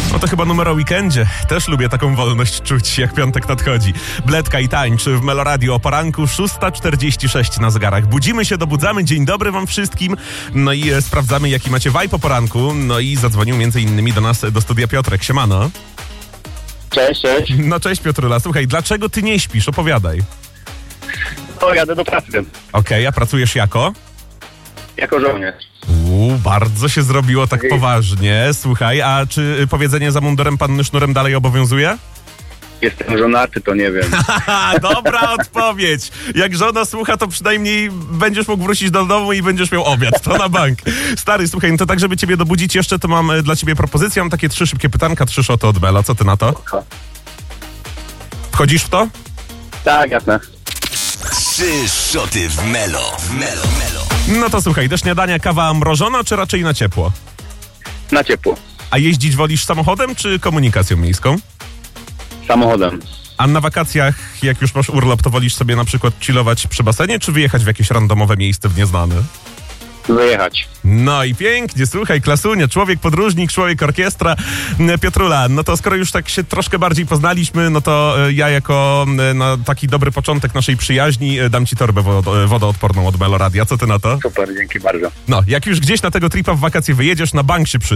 No to chyba numer o weekendzie. Też lubię taką wolność czuć, jak piątek nadchodzi. Bledka i tańcz w Meloradio o poranku, 6:46 na zegarach. Budzimy się, dobudzamy. Dzień dobry wam wszystkim. No i sprawdzamy, jaki macie vibe po poranku. No i zadzwonił między innymi do nas, do studia Piotrek. Siemano. Cześć. No cześć Piotrula. Słuchaj, dlaczego ty nie śpisz? Opowiadaj. O, jadę do pracy. Okej, a pracujesz jako? Jako żołnierz. Bardzo się zrobiło tak poważnie. Słuchaj, a czy powiedzenie za mundurem panny sznurem dalej obowiązuje? Jestem żonaty, to nie wiem. Haha, dobra odpowiedź. Jak żona słucha, to przynajmniej będziesz mógł wrócić do domu i będziesz miał obiad. To na bank. Stary, słuchaj, no to tak, żeby ciebie dobudzić jeszcze, to mam dla ciebie propozycję. Mam takie 3 szybkie pytanka, 3 szoty od Mela. Co ty na to? Wchodzisz w to? Tak, jasne. 3 szoty w Melo. No to słuchaj, do śniadania kawa mrożona, czy raczej na ciepło? Na ciepło. A jeździć wolisz samochodem, czy komunikacją miejską? Samochodem. A na wakacjach, jak już masz urlop, to wolisz sobie na przykład chillować przy basenie, czy wyjechać w jakieś randomowe miejsce w nieznane? Wyjechać. No i pięknie, słuchaj, klasunie, człowiek podróżnik, człowiek orkiestra. Piotrula, no to skoro już tak się troszkę bardziej poznaliśmy, no to ja jako na taki dobry początek naszej przyjaźni dam ci torbę wodoodporną od Meloradia. Co ty na to? Super, dzięki bardzo. No, jak już gdzieś na tego tripa w wakacje wyjedziesz, na bank się przyda.